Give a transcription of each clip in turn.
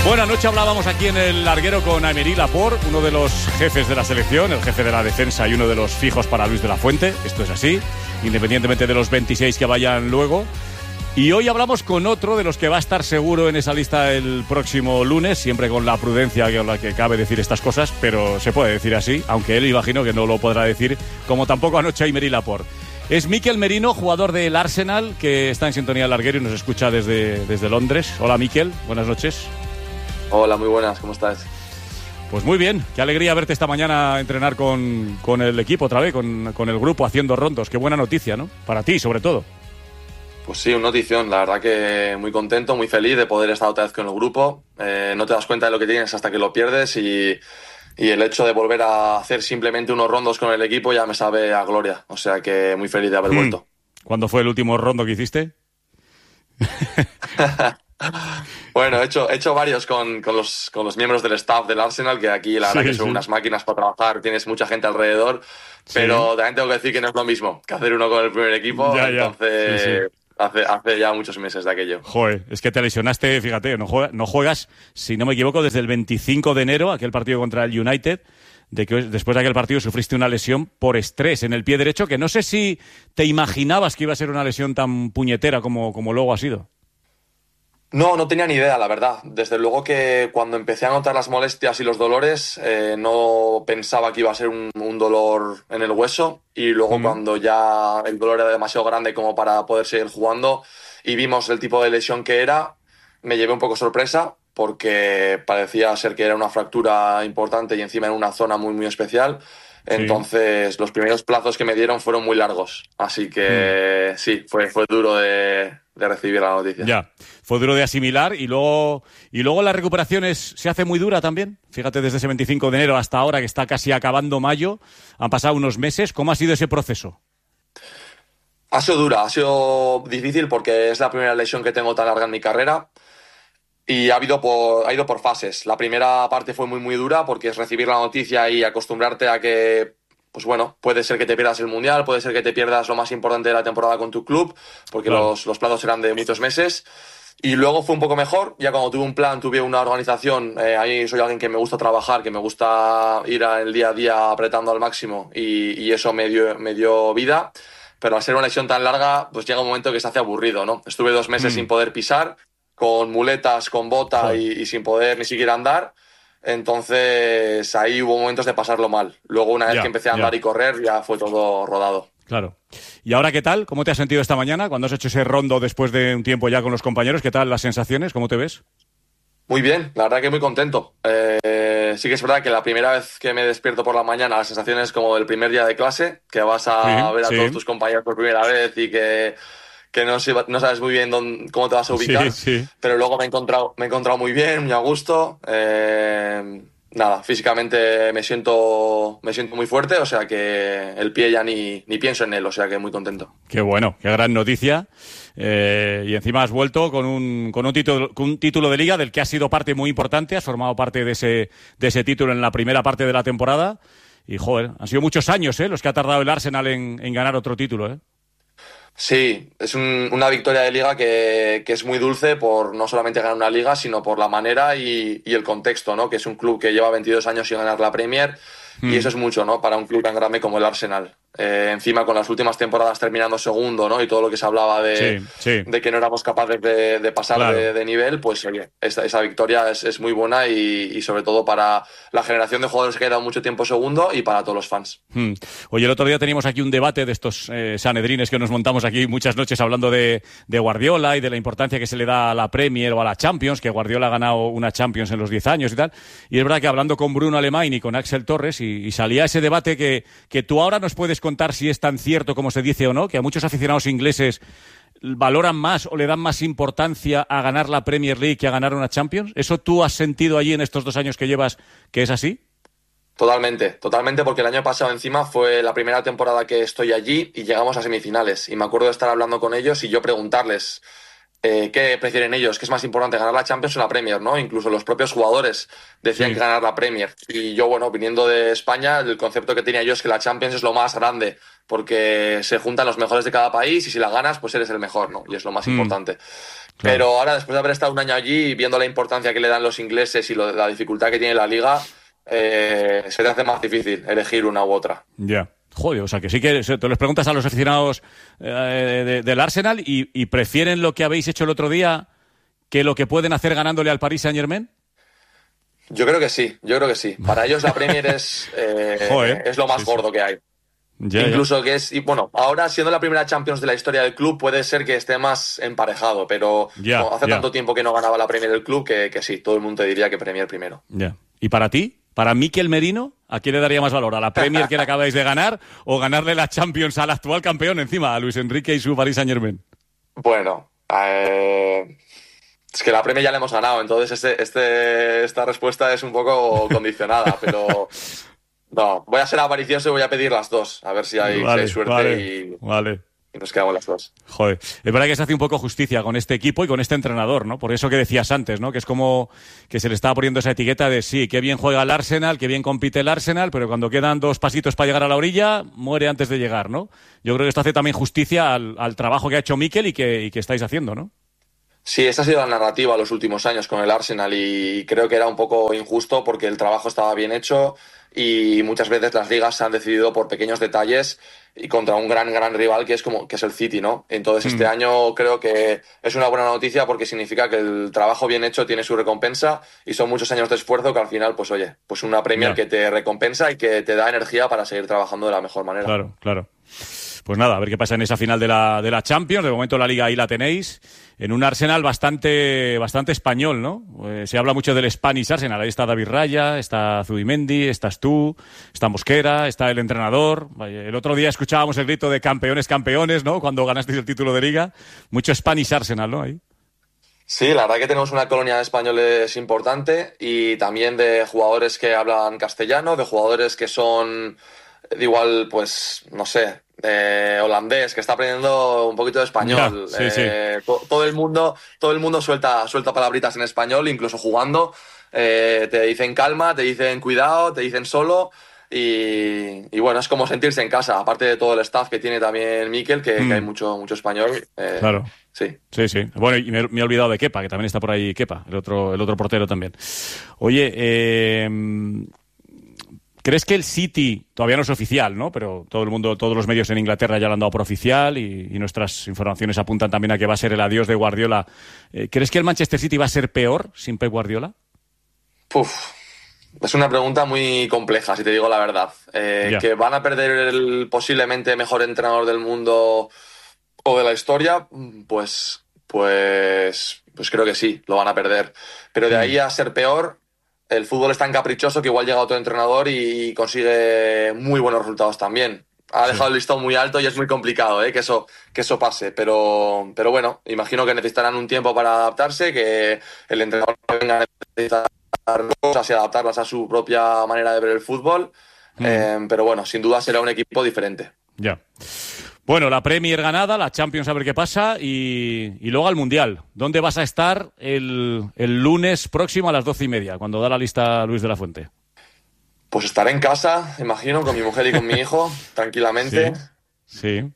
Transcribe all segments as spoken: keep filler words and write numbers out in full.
Bueno, anoche hablábamos aquí en el larguero con Aymeric Laporte, uno de los jefes de la selección, el jefe de la defensa y uno de los fijos para Luis de la Fuente. Esto es así, independientemente de los veintiséis que vayan luego. Y hoy hablamos con otro de los que va a estar seguro en esa lista el próximo lunes, siempre con la prudencia con la que cabe decir estas cosas, pero se puede decir así, aunque él imagino que no lo podrá decir, como tampoco anoche Aymeric Laporte. Es Mikel Merino, jugador del Arsenal, que está en sintonía del larguero y nos escucha desde, desde Londres. Hola Mikel, buenas noches. Hola, muy buenas, ¿cómo estás? Pues muy bien, qué alegría verte esta mañana entrenar con, con el equipo otra vez, con, con el grupo haciendo rondos. Qué buena noticia, ¿no? Para ti, sobre todo. Pues sí, una notición, la verdad que muy contento, muy feliz de poder estar otra vez con el grupo. Eh, no te das cuenta de lo que tienes hasta que lo pierdes y, y el hecho de volver a hacer simplemente unos rondos con el equipo ya me sabe a gloria. O sea que muy feliz de haber mm. vuelto. ¿Cuándo fue el último rondo que hiciste? Bueno, he hecho, he hecho varios con, con, los, con los miembros del staff del Arsenal, que aquí la verdad sí, que son sí. unas máquinas para trabajar, tienes mucha gente alrededor, pero sí. también tengo que decir que no es lo mismo que hacer uno con el primer equipo, ya, entonces ya. Sí, sí. Hace, hace ya muchos meses de aquello. Joder, es que te lesionaste, fíjate, no juegas, no juegas, si no me equivoco, desde el veinticinco de enero, aquel partido contra el United, de que después de aquel partido sufriste una lesión por estrés en el pie derecho, que no sé si te imaginabas que iba a ser una lesión tan puñetera como, como luego ha sido. No, no tenía ni idea, la verdad. Desde luego que cuando empecé a notar las molestias y los dolores, eh, no pensaba que iba a ser un, un dolor en el hueso. Y luego mm. cuando ya el dolor era demasiado grande como para poder seguir jugando y vimos el tipo de lesión que era, me llevé un poco sorpresa porque parecía ser que era una fractura importante y encima en una zona muy, muy especial. Entonces, sí. los primeros plazos que me dieron fueron muy largos. Así que mm. sí, fue, fue duro de, de recibir la noticia. Ya, fue duro de asimilar y luego, y luego la recuperación es, se hace muy dura también. Fíjate, desde ese veinticinco de enero hasta ahora, que está casi acabando mayo, han pasado unos meses. ¿Cómo ha sido ese proceso? Ha sido dura, ha sido difícil porque es la primera lesión que tengo tan larga en mi carrera. Y ha, habido por, ha ido por fases. La primera parte fue muy, muy dura porque es recibir la noticia y acostumbrarte a que, pues bueno, puede ser que te pierdas el Mundial, puede ser que te pierdas lo más importante de la temporada con tu club, porque claro. los, los plazos eran de muchos meses. Y luego fue un poco mejor, ya cuando tuve un plan, tuve una organización, eh, ahí soy alguien que me gusta trabajar, que me gusta ir el día a día apretando al máximo y, y eso me dio, me dio vida. Pero al ser una lesión tan larga, pues llega un momento que se hace aburrido, ¿no? Estuve dos meses mm. sin poder pisar, con muletas, con bota y, y sin poder ni siquiera andar. Entonces ahí hubo momentos de pasarlo mal. Luego una vez ya, que empecé a andar ya. y correr ya fue todo rodado. Claro. ¿Y ahora qué tal? ¿Cómo te has sentido esta mañana cuando has hecho ese rondo después de un tiempo ya con los compañeros? ¿Qué tal las sensaciones? ¿Cómo te ves? Muy bien, la verdad que muy contento. Eh, sí que es verdad que la primera vez que me despierto por la mañana la sensación es como del primer día de clase, que vas a sí, ver a sí. todos tus compañeros por primera vez y que... que no, no sabes muy bien dónde, cómo te vas a ubicar, sí, sí. pero luego me he encontrado, me he encontrado muy bien, muy a gusto. Eh, nada, físicamente me siento, me siento muy fuerte, o sea que el pie ya ni, ni pienso en él, o sea que muy contento. Qué bueno, qué gran noticia. Eh, y encima has vuelto con un, con un título, con un título de liga del que has sido parte muy importante, has formado parte de ese, de ese título en la primera parte de la temporada. Y joder, han sido muchos años ¿eh? los que ha tardado el Arsenal en, en ganar otro título, ¿eh? Sí, es un, una victoria de liga que, que es muy dulce por no solamente ganar una liga, sino por la manera y, y el contexto, ¿no? Que es un club que lleva veintidós años sin ganar la Premier mm. y eso es mucho, ¿no? Para un club tan grande como el Arsenal. Eh, encima con las últimas temporadas terminando segundo, ¿no? Y todo lo que se hablaba de, sí, sí. de que no éramos capaces de, de pasar claro. de, de nivel, pues oye, esta, esa victoria es, es muy buena y, y sobre todo para la generación de jugadores que ha quedado mucho tiempo segundo y para todos los fans. Hmm. Oye, el otro día teníamos aquí un debate de estos eh, sanedrines que nos montamos aquí muchas noches hablando de, de Guardiola y de la importancia que se le da a la Premier o a la Champions, que Guardiola ha ganado una Champions en los diez años y tal. Y es verdad que hablando con Bruno Alemán y con Axel Torres y, y salía ese debate que, que tú ahora nos puedes contar si es tan cierto como se dice o no, que a muchos aficionados ingleses valoran más o le dan más importancia a ganar la Premier League que a ganar una Champions. ¿Eso tú has sentido allí en estos dos años que llevas que es así? Totalmente, totalmente, porque el año pasado encima fue la primera temporada que estoy allí y llegamos a semifinales. Y me acuerdo de estar hablando con ellos y yo preguntarles eh, qué prefieren ellos, qué es más importante, ganar la Champions o la Premier, ¿no? Incluso los propios jugadores decían sí. que ganar la Premier. Y yo, bueno, viniendo de España, el concepto que tenía yo es que la Champions es lo más grande porque se juntan los mejores de cada país y si la ganas, pues eres el mejor, ¿no? Y es lo más mm, importante. Claro. Pero ahora, después de haber estado un año allí, viendo la importancia que le dan los ingleses y lo, la dificultad que tiene la liga, eh, se te hace más difícil elegir una u otra. Ya. Yeah. Joder, o sea que sí que te les preguntas a los aficionados eh, de, del Arsenal y, y prefieren lo que habéis hecho el otro día que lo que pueden hacer ganándole al Paris Saint-Germain. Yo creo que sí, yo creo que sí. Para ellos la Premier es, eh, Joder, es lo más sí, gordo sí. que hay. Ya, Incluso ya. que es, y bueno, ahora siendo la primera Champions de la historia del club puede ser que esté más emparejado, pero ya, no, hace ya. tanto tiempo que no ganaba la Premier del club que, que sí, todo el mundo te diría que Premier primero. Ya. ¿Y para ti? ¿Para Mikel Merino? ¿A quién le daría más valor? ¿A la Premier que le acabáis de ganar o ganarle la Champions al actual campeón encima, a Luis Enrique y su Paris Saint-Germain? Bueno, eh... es que la Premier ya la hemos ganado, entonces este, este, esta respuesta es un poco condicionada, pero no, voy a ser avaricioso y voy a pedir las dos, a ver si hay, vale, si hay suerte vale, y, vale. y nos quedamos las dos. Joder, es verdad que se hace un poco justicia con este equipo y con este entrenador, ¿no? Por eso que decías antes, ¿no? Que es como que se le estaba poniendo esa etiqueta de sí, qué bien juega el Arsenal, qué bien compite el Arsenal, pero cuando quedan dos pasitos para llegar a la orilla, muere antes de llegar, ¿no? Yo creo que esto hace también justicia al, al trabajo que ha hecho Mikel y que, y que estáis haciendo, ¿no? Sí, esa ha sido la narrativa los últimos años con el Arsenal y creo que era un poco injusto porque el trabajo estaba bien hecho y muchas veces las ligas se han decidido por pequeños detalles y contra un gran, gran rival que es como que es el City, ¿no? Entonces mm. este año creo que es una buena noticia porque significa que el trabajo bien hecho tiene su recompensa y son muchos años de esfuerzo que al final, pues oye, pues una Premier yeah. que te recompensa y que te da energía para seguir trabajando de la mejor manera. Claro, claro. Pues nada, a ver qué pasa en esa final de la, de la Champions. De momento la Liga ahí la tenéis. En un Arsenal bastante, bastante español, ¿no? Eh, se habla mucho del Spanish Arsenal. Ahí está David Raya, está Zubimendi, estás tú, está Mosquera, está el entrenador. El otro día escuchábamos el grito de campeones, campeones, ¿no? Cuando ganasteis el título de Liga. Mucho Spanish Arsenal, ¿no? Ahí. Sí, la verdad que tenemos una colonia de españoles importante y también de jugadores que hablan castellano, de jugadores que son... igual, pues, no sé, eh, holandés, que está aprendiendo un poquito de español. Ya, sí, eh, sí. to, todo el mundo, todo el mundo suelta, suelta palabritas en español, incluso jugando. Eh, te dicen calma, te dicen cuidado, te dicen solo. Y, y bueno, es como sentirse en casa, aparte de todo el staff que tiene también Mikel, que, mm. que hay mucho, mucho español. Eh, claro. Sí. Sí, sí. Bueno, y me, me he olvidado de Kepa, que también está por ahí Kepa, el otro, el otro portero también. Oye, eh... ¿crees que el City, todavía no es oficial, ¿no? Pero todo el mundo, todos los medios en Inglaterra ya lo han dado por oficial y, y nuestras informaciones apuntan también a que va a ser el adiós de Guardiola. Eh, ¿Crees que el Manchester City va a ser peor sin Pep Guardiola? Uf, es una pregunta muy compleja, si te digo la verdad. Eh, ¿Que van a perder el posiblemente mejor entrenador del mundo o de la historia? Pues, pues, pues creo que sí, lo van a perder. Pero de ahí a ser peor... el fútbol es tan caprichoso que igual llega otro entrenador y consigue muy buenos resultados también. Ha dejado sí. el listón muy alto y es muy complicado ¿eh? que, eso, que eso pase. Pero, pero bueno, imagino que necesitarán un tiempo para adaptarse, que el entrenador venga a necesitar cosas y adaptarlas a su propia manera de ver el fútbol. Mm. Eh, pero bueno, sin duda será un equipo diferente. Ya. Bueno, la Premier ganada, la Champions a ver qué pasa y, y luego al Mundial. ¿Dónde vas a estar el, el lunes próximo a las doce y media, cuando da la lista Luis de la Fuente? Pues estaré en casa, imagino, con mi mujer y con mi hijo, tranquilamente. Sí. sí.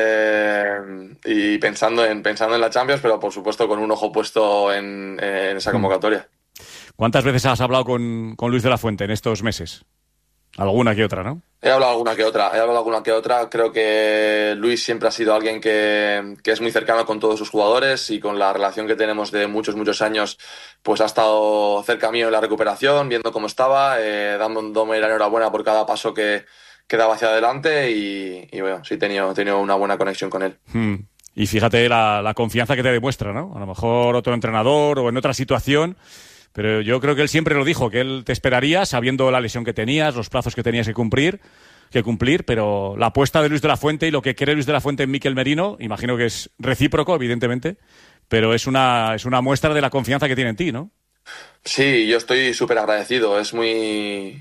Eh, y pensando en, pensando en la Champions, pero por supuesto con un ojo puesto en, en esa convocatoria. ¿Cuántas veces has hablado con, con Luis de la Fuente en estos meses? Alguna que otra, ¿no? He hablado alguna que otra, he hablado alguna que otra. Creo que Luis siempre ha sido alguien que, que es muy cercano con todos sus jugadores y con la relación que tenemos de muchos, muchos años, pues ha estado cerca mío en la recuperación, viendo cómo estaba, eh, dándome la enhorabuena por cada paso que, que daba hacia adelante y, y bueno, sí he tenido, he tenido una buena conexión con él. Hmm. Y fíjate la, la confianza que te demuestra, ¿no? A lo mejor otro entrenador o en otra situación... Pero yo creo que él siempre lo dijo, que él te esperaría sabiendo la lesión que tenías, los plazos que tenías que cumplir, que cumplir, pero la apuesta de Luis de la Fuente y lo que quiere Luis de la Fuente en Mikel Merino, imagino que es recíproco, evidentemente, pero es una, es una muestra de la confianza que tiene en ti, ¿no? Sí, yo estoy súper agradecido, es muy...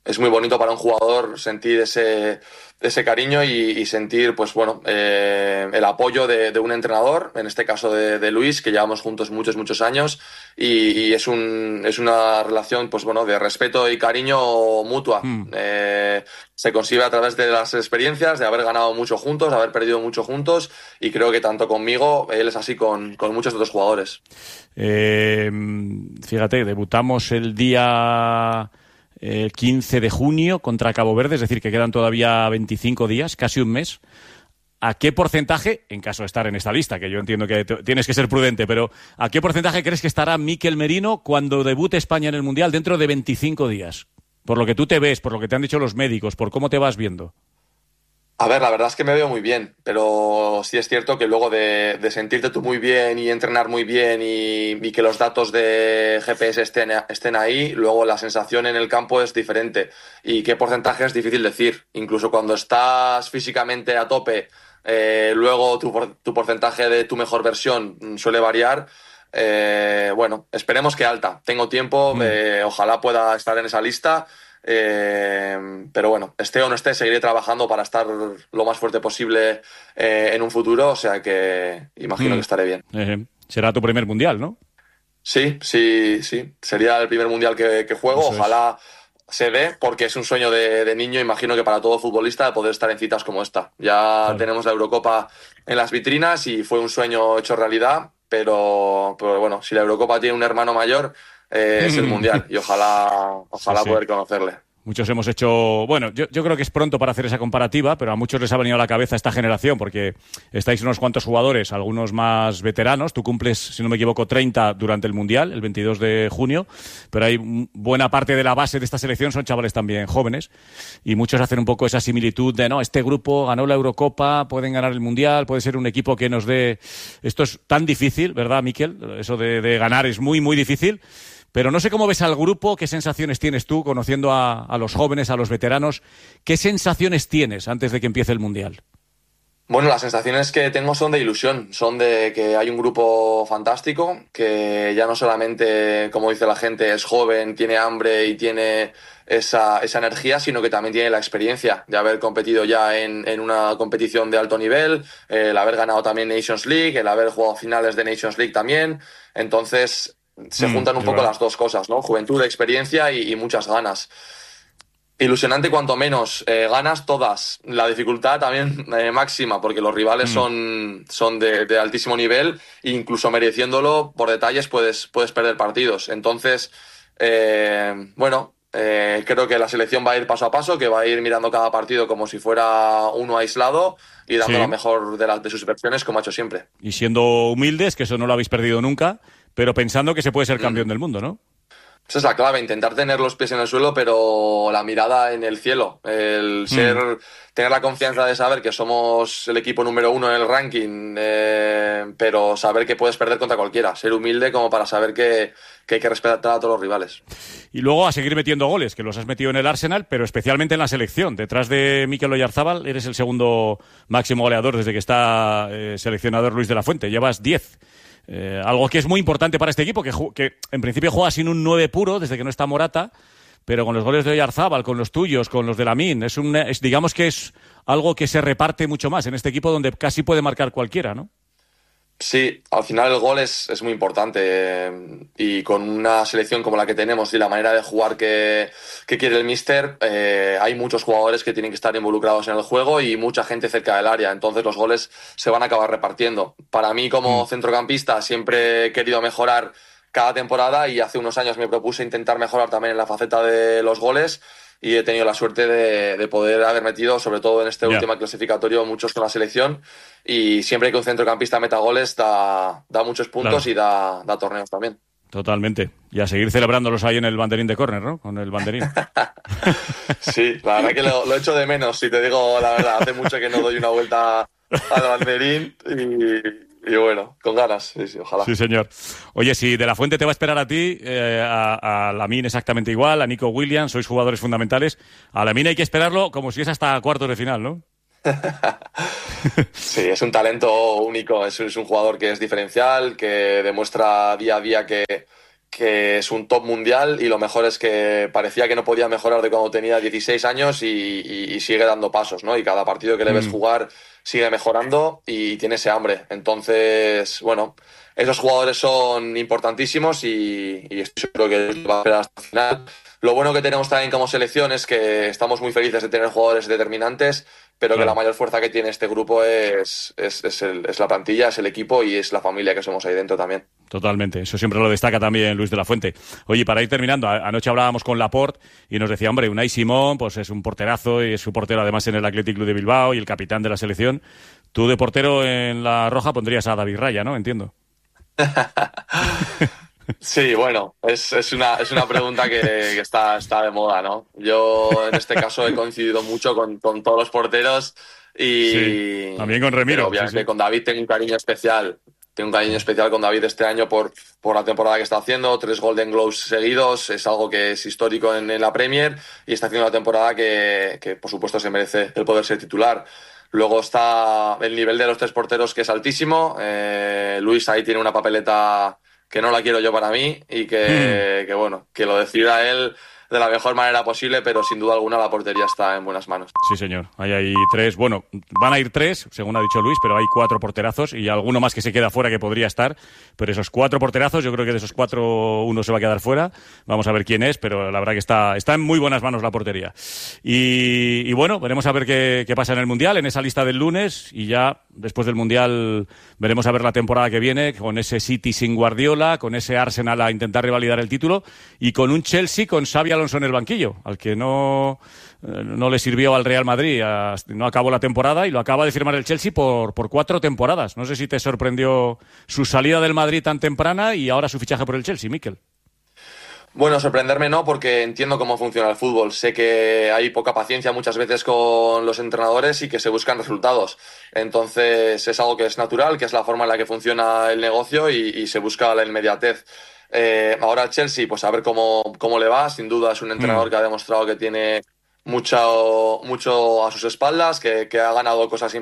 es muy bonito para un jugador sentir ese, ese cariño y, y sentir, pues bueno, eh, el apoyo de, de un entrenador, en este caso de, de Luis, que llevamos juntos muchos, muchos años, y, y es un, es una relación, pues bueno, de respeto y cariño mutua. Mm. Eh, se consigue a través de las experiencias, de haber ganado mucho juntos, de haber perdido mucho juntos, y creo que tanto conmigo, él es así con, con muchos otros jugadores. Eh, fíjate, debutamos el día el quince de junio contra Cabo Verde, es decir, que quedan todavía veinticinco días, casi un mes. ¿A qué porcentaje, en caso de estar en esta lista, que yo entiendo que t- tienes que ser prudente, pero ¿a qué porcentaje crees que estará Mikel Merino cuando debute España en el Mundial dentro de veinticinco días? Por lo que tú te ves, por lo que te han dicho los médicos, por cómo te vas viendo. A ver, la verdad es que me veo muy bien, pero sí es cierto que luego de, de sentirte tú muy bien y entrenar muy bien y, y que los datos de G P S estén, estén ahí, luego la sensación en el campo es diferente. Y qué porcentaje es difícil decir. Incluso cuando estás físicamente a tope, eh, luego tu, tu porcentaje de tu mejor versión suele variar. Eh, bueno, esperemos que alta. Tengo tiempo, mm. eh, ojalá pueda estar en esa lista. Eh, pero bueno, esté o no esté, seguiré trabajando para estar lo más fuerte posible eh, en un futuro, o sea que imagino mm. que estaré bien. Eh, será tu primer mundial, ¿no? Sí, sí, sí. Sería el primer mundial que, que juego. Eso Ojalá es. se dé, porque es un sueño de, de niño, imagino que para todo futbolista, de poder estar en citas como esta. Ya claro. tenemos la Eurocopa en las vitrinas y fue un sueño hecho realidad, pero, pero bueno, si la Eurocopa tiene un hermano mayor, Eh, es el mundial y ojalá, ojalá sí, sí. poder conocerle. Muchos hemos hecho... Bueno, yo, yo creo que es pronto para hacer esa comparativa, pero a muchos les ha venido a la cabeza esta generación, porque estáis unos cuantos jugadores, algunos más veteranos. Tú cumples, si no me equivoco, treinta durante el Mundial, el veintidós de junio, pero hay buena parte de la base de esta selección son chavales también jóvenes, y muchos hacen un poco esa similitud de, no, este grupo ganó la Eurocopa, pueden ganar el Mundial, puede ser un equipo que nos dé... Esto es tan difícil, ¿verdad, Mikel? Eso de, de ganar es muy, muy difícil. Pero no sé cómo ves al grupo, qué sensaciones tienes tú, conociendo a, a los jóvenes, a los veteranos. ¿Qué sensaciones tienes antes de que empiece el Mundial? Bueno, las sensaciones que tengo son de ilusión, son de que hay un grupo fantástico, que ya no solamente, como dice la gente, es joven, tiene hambre y tiene esa, esa energía, sino que también tiene la experiencia de haber competido ya en, en una competición de alto nivel, el haber ganado también Nations League, el haber jugado finales de Nations League también. Entonces se juntan un mm, poco verdad. las dos cosas, ¿no? Juventud, experiencia y, y muchas ganas. Ilusionante cuanto menos, eh, ganas todas. La dificultad también eh, máxima, porque los rivales mm. son, son de, de altísimo nivel e incluso mereciéndolo por detalles puedes, puedes perder partidos. Entonces, eh, bueno, eh, creo que la selección va a ir paso a paso, que va a ir mirando cada partido como si fuera uno aislado y dando sí. lo mejor de, la, de sus versiones, como ha hecho siempre. Y siendo humildes, que eso no lo habéis perdido nunca, pero pensando que se puede ser campeón mm. del mundo, ¿no? Esa es la clave, intentar tener los pies en el suelo, pero la mirada en el cielo. El ser, mm. tener la confianza de saber que somos el equipo número uno en el ranking, eh, pero saber que puedes perder contra cualquiera. Ser humilde como para saber que, que hay que respetar a todos los rivales. Y luego a seguir metiendo goles, que los has metido en el Arsenal, pero especialmente en la selección. Detrás de Mikel Oyarzabal eres el segundo máximo goleador desde que está eh, seleccionador Luis de la Fuente. Llevas diez. Eh, algo que es muy importante para este equipo, que, que en principio juega sin un nueve puro desde que no está Morata, pero con los goles de Oyarzabal, con los tuyos, con los de Lamine, es un, es, digamos que es algo que se reparte mucho más en este equipo donde casi puede marcar cualquiera, ¿no? Sí, al final el gol es, es muy importante eh, y con una selección como la que tenemos y la manera de jugar que, que quiere el míster, eh, hay muchos jugadores que tienen que estar involucrados en el juego y mucha gente cerca del área, entonces los goles se van a acabar repartiendo. Para mí como mm. centrocampista siempre he querido mejorar cada temporada y hace unos años me propuse intentar mejorar también en la faceta de los goles y he tenido la suerte de, de poder haber metido, sobre todo en este yeah. último clasificatorio, muchos con la selección. Y siempre que un centrocampista meta goles da, da muchos puntos claro. y da, da torneos también. Totalmente. Y a seguir celebrándolos ahí en el banderín de córner, ¿no? Con el banderín. Sí, la verdad que lo, lo echo de menos, si te digo la verdad. Hace mucho que no doy una vuelta al banderín y... Y bueno, con ganas, sí, sí, ojalá. Sí, señor. Oye, si De la Fuente te va a esperar a ti, eh, a, a Lamine exactamente igual, a Nico Williams, sois jugadores fundamentales. A Lamine hay que esperarlo como si es hasta cuartos de final, ¿no? Sí, es un talento único, es, es un jugador que es diferencial, que demuestra día a día que, que es un top mundial y lo mejor es que parecía que no podía mejorar de cuando tenía dieciséis años y, y, y sigue dando pasos, ¿no? Y cada partido que le ves Mm. jugar sigue mejorando y tiene ese hambre. Entonces, bueno, esos jugadores son importantísimos y, y estoy seguro que va a esperar hasta el final. Lo bueno que tenemos también como selección es que estamos muy felices de tener jugadores determinantes, pero que la Claro. mayor fuerza que tiene este grupo es, es, es, el- es la plantilla, es el equipo y es la familia que somos ahí dentro también. Totalmente, eso siempre lo destaca también Luis de la Fuente. Oye, para ir terminando, a- anoche hablábamos con Laporte y nos decía, hombre, Unai Simón pues es un porterazo y es su portero además en el Athletic Club de Bilbao y el capitán de la selección. Tú de portero en la Roja pondrías a David Raya, ¿no? Entiendo. Sí, bueno, es, es una, es una pregunta que, que está, está de moda, ¿no? Yo en este caso he coincidido mucho con, con todos los porteros Sí, y también con pero Remiro, sí, obviamente sí. con David tengo un cariño especial. Tengo un cariño especial con David este año por, por la temporada que está haciendo, tres Golden Globes seguidos, es algo que es histórico en, en la Premier y está haciendo una temporada que, que por supuesto se merece el poder ser titular. Luego está el nivel de los tres porteros que es altísimo. Eh, Luis ahí tiene una papeleta que no la quiero yo para mí y que, que bueno, que lo decida él de la mejor manera posible, pero sin duda alguna la portería está en buenas manos. Sí, señor. Ahí hay tres. Bueno, van a ir tres, según ha dicho Luis, pero hay cuatro porterazos y alguno más que se queda fuera que podría estar. Pero esos cuatro porterazos, yo creo que de esos cuatro uno se va a quedar fuera. Vamos a ver quién es, pero la verdad que está, está en muy buenas manos la portería. Y, y bueno, veremos a ver qué, qué pasa en el Mundial, en esa lista del lunes. Y ya después del Mundial veremos a ver la temporada que viene con ese City sin Guardiola, con ese Arsenal a intentar revalidar el título y con un Chelsea con Xabi Alonso en el banquillo, al que no, eh, no le sirvió al Real Madrid, hasta- no acabó la temporada y lo acaba de firmar el Chelsea por, por cuatro temporadas. No sé si te sorprendió su salida del Madrid tan temprana y ahora su fichaje por el Chelsea, Mikel. Bueno, sorprenderme no, porque entiendo cómo funciona el fútbol. Sé que hay poca paciencia muchas veces con los entrenadores y que se buscan resultados. Entonces es algo que es natural, que es la forma en la que funciona el negocio y, y se busca la inmediatez. Eh, ahora el Chelsea, pues a ver cómo, cómo le va. Sin duda es un Mm. entrenador que ha demostrado que tiene mucho, mucho a sus espaldas, que, que ha ganado cosas